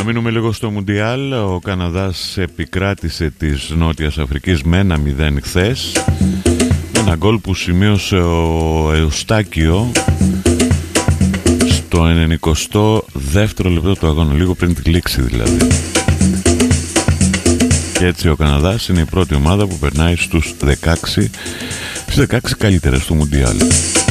Να μείνουμε λίγο στο Μουντιάλ. Ο Καναδάς επικράτησε της Νότιας Αφρικής με 1-0 χθες. Ένα γκολ που σημείωσε ο Εουστάκιο στο 92ο λεπτό του αγώνα, λίγο πριν τη λήξη δηλαδή. Και έτσι ο Καναδάς είναι η πρώτη ομάδα που περνάει στους 16 καλύτερες του Μουντιάλ.